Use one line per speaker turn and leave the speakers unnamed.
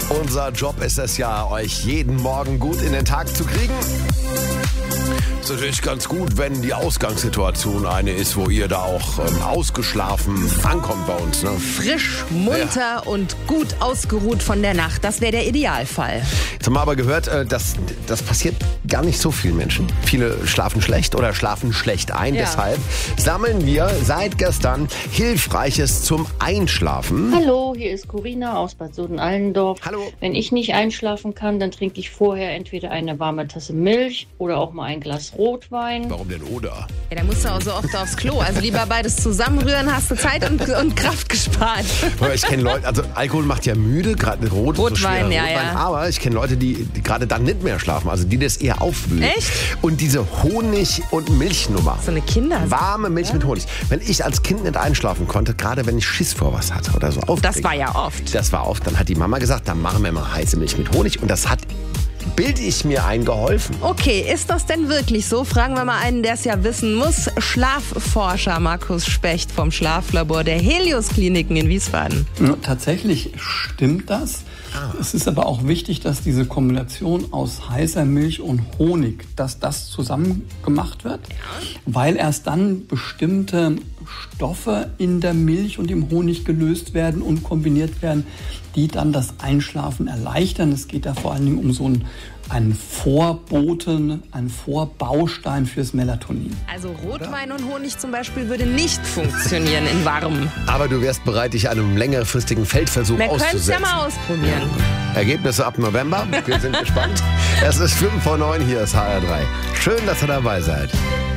Unser Job ist es ja, euch jeden Morgen gut in den Tag zu kriegen. Ist natürlich ganz gut, wenn die Ausgangssituation eine ist, wo ihr da auch ausgeschlafen ankommt bei uns. Ne?
Frisch, munter und gut ausgeruht von der Nacht. Das wäre der Idealfall.
Jetzt haben wir aber gehört, das passiert gar nicht so vielen Menschen. Viele schlafen schlecht oder schlafen schlecht ein.
Ja.
Deshalb sammeln wir seit gestern Hilfreiches zum Einschlafen.
Hallo, hier ist Corinna aus Bad Soden-Allendorf.
Hallo.
Wenn ich nicht einschlafen kann, dann trinke ich vorher entweder eine warme Tasse Milch oder auch mal ein Glas Rotwein.
Warum denn oder?
Ja, da musst du auch so oft aufs Klo. Also lieber beides zusammenrühren, hast du Zeit und Kraft gespart.
Aber ich kenne Leute, also Alkohol macht ja müde, gerade
Rotwein,
schwerer
ja,
Rotwein,
ja.
aber ich kenne Leute, die gerade dann nicht mehr schlafen, also die das eher aufwühlen.
Echt?
Und diese Honig- und Milchnummer.
So eine Kinder.
Warme Milch mit Honig. Wenn ich als Kind nicht einschlafen konnte, gerade wenn ich Schiss vor was hatte oder so aufgeregt.
Das war ja oft.
Das war oft. Dann hat die Mama gesagt, dann machen wir mal heiße Milch mit Honig. Und das hat, bilde ich mir ein, geholfen.
Okay, ist das denn wirklich so? Fragen wir mal einen, der es ja wissen muss. Schlafforscher Markus Specht vom Schlaflabor der Helios-Kliniken in Wiesbaden.
Ja, tatsächlich stimmt das. Es ist aber auch wichtig, dass diese Kombination aus heißer Milch und Honig, dass das zusammen gemacht wird, weil erst dann bestimmte Stoffe in der Milch und im Honig gelöst werden und kombiniert werden, die dann das Einschlafen erleichtern. Es geht da vor allen Dingen um so einen Vorboten, einen Vorbaustein fürs Melatonin.
Also Rotwein und Honig zum Beispiel würde nicht funktionieren in warm.
Aber du wärst bereit, dich einem längerfristigen Feldversuch
Wir können es
auszusetzen.
ja mal ausprobieren.
Ergebnisse ab November. Wir sind gespannt. Es ist 5 vor 9, hier ist HR3. Schön, dass ihr dabei seid.